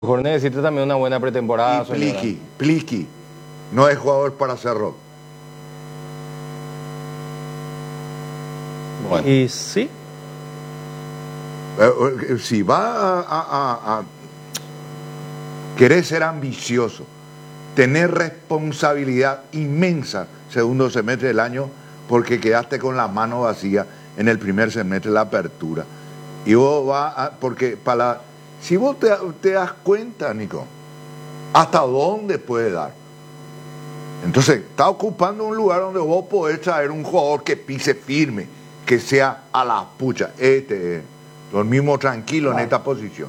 mejor necesita también una buena pretemporada. Y Pliqui no es jugador para Cerro. Bueno. Y sí. Si va a querer ser ambicioso, tener responsabilidad inmensa segundo semestre del año, porque quedaste con la mano vacía en el primer semestre de la apertura. Y vos porque si vos te das cuenta, Nico, hasta dónde puede dar. Entonces, está ocupando un lugar donde vos podés traer un jugador que pise firme, que sea a la pucha. Dormimos tranquilos en esta posición.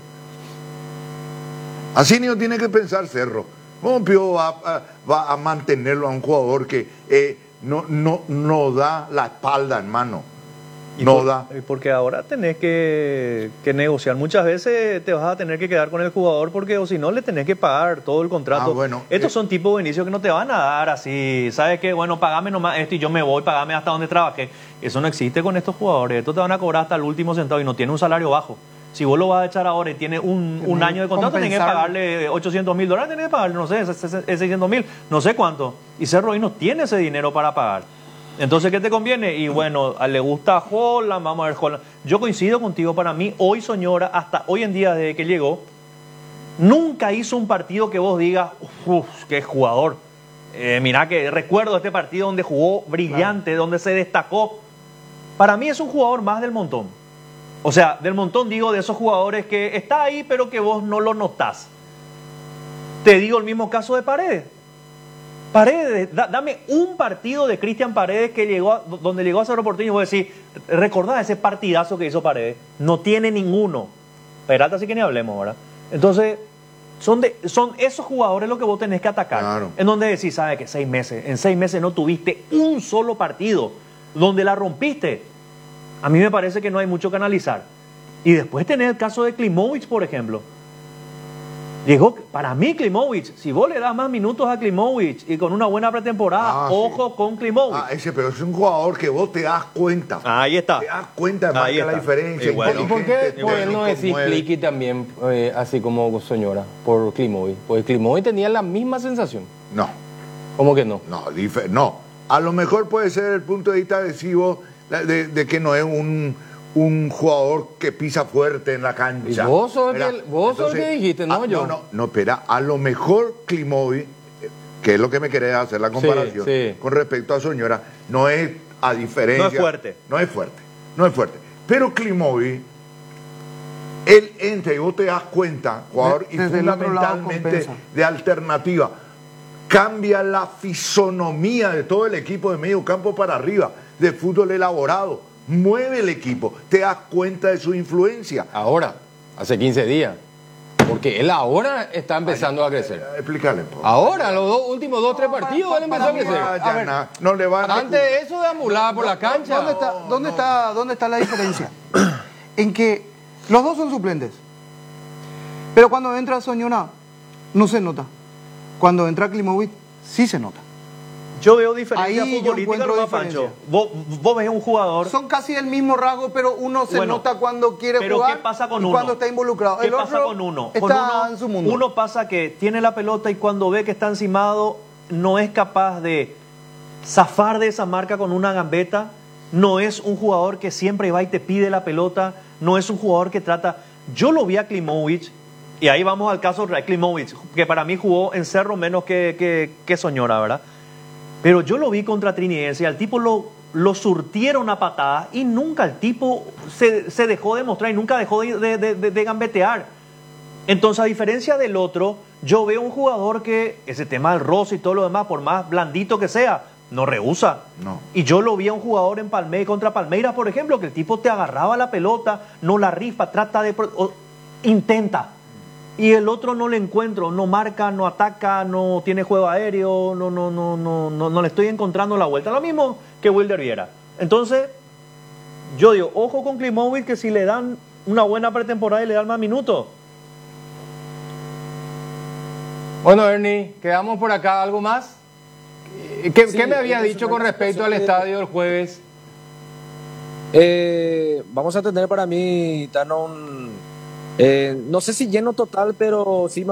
Así no tiene que pensar Cerro. ¿Cómo va a mantenerlo a un jugador que no da la espalda, hermano? Porque ahora tenés que negociar. Muchas veces te vas a tener que quedar con el jugador porque o si no le tenés que pagar todo el contrato. Bueno, estos son tipos de inicio que no te van a dar así. ¿Sabes qué? Bueno, pagame nomás esto y yo me voy, pagame hasta donde trabajé. Eso no existe con estos jugadores. Estos te van a cobrar hasta el último centavo y no tiene un salario bajo. Si vos lo vas a echar ahora y tiene un año de contrato, tenés que pagarle $800,000, tenés que pagarle, no sé, 600,000, no sé cuánto. Y Cerro hoy no tiene ese dinero para pagar. Entonces, ¿qué te conviene? Y bueno, le gusta Holland, vamos a ver Holland. Yo coincido contigo, para mí, hoy Soñora, hasta hoy en día, desde que llegó, nunca hizo un partido que vos digas, uff, qué jugador. Mirá que recuerdo este partido donde jugó brillante, donde se destacó. Para mí es un jugador más del montón. O sea, del montón digo de esos jugadores que está ahí, pero que vos no lo notás. Te digo el mismo caso de Paredes. Paredes, dame un partido de Cristian Paredes que donde llegó a Cerro Porteño y vos decís, recordá ese partidazo que hizo Paredes. No tiene ninguno. Peralta sí que ni hablemos, ¿verdad? Entonces, son esos jugadores los que vos tenés que atacar. Claro. En donde decís, ¿sabes qué? En 6 meses no tuviste un solo partido donde la rompiste. A mí me parece que no hay mucho que analizar. Y después tenés el caso de Klimovic, por ejemplo. Llegó, para mí, Klimovic, si vos le das más minutos a Klimovic y con una buena pretemporada, ojo con Klimovic. Pero es un jugador que vos te das cuenta. Ahí está. Te das cuenta, marca la diferencia. ¿Y por qué no decís Pliqui también, así como Soñora, por Klimovic? Porque Klimovic tenía la misma sensación. No. ¿Cómo que no? No. A lo mejor puede ser el punto de vista adhesivo de que no es un jugador que pisa fuerte en la cancha. Y vos sos el que dijiste, no yo. No, espera, a lo mejor Klimovic, que es lo que me querés hacer la comparación, con respecto a Soñora, no es a diferencia. No es fuerte. No es fuerte. Pero Klimovic, él entra y vos te das cuenta, jugador, y fundamentalmente de alternativa, cambia la fisonomía de todo el equipo de medio campo para arriba, de fútbol elaborado. Mueve el equipo, te das cuenta de su influencia. Ahora, hace 15 días. Porque él ahora está empezando a crecer. Explícale. Ahora, los últimos 2 o 3 partidos, él empezó a crecer. No le van antes de eso de amular por la cancha. ¿Dónde está la diferencia? En que los dos son suplentes. Pero cuando entra Soñora, no se nota. Cuando entra Klimovic, sí se nota. Yo veo diferencia futbolística, no, Pancho. Vos ves un jugador. Son casi el mismo rasgo, pero uno se nota cuando quiere jugar. ¿Qué pasa con uno? Cuando está involucrado. ¿Qué pasa con uno? Está en su mundo. Uno pasa que tiene la pelota y cuando ve que está encimado, no es capaz de zafar de esa marca con una gambeta. No es un jugador que siempre va y te pide la pelota. No es un jugador que trata. Yo lo vi a Klimovic, y ahí vamos al caso de Klimovic, que para mí jugó en Cerro menos que Soñora, ¿verdad? Pero yo lo vi contra Trinidense y al tipo lo surtieron a patadas y nunca el tipo se dejó de mostrar y nunca dejó de gambetear. Entonces, a diferencia del otro, yo veo un jugador que ese tema del roce y todo lo demás, por más blandito que sea, no rehúsa. No. Y yo lo vi a un jugador en contra Palmeiras, por ejemplo, que el tipo te agarraba la pelota, no la rifa, intenta. Y el otro no le encuentro, no marca, no ataca, no tiene juego aéreo, no le estoy encontrando la vuelta. Lo mismo que Wilder Viera. Entonces, yo digo, ojo con Klimovic, que si le dan una buena pretemporada y le dan más minutos. Bueno, Ernie, quedamos por acá. ¿Algo más? ¿Qué me había dicho con respecto al estadio el jueves? Vamos a tener para mí, Tano, No sé si lleno total, pero sí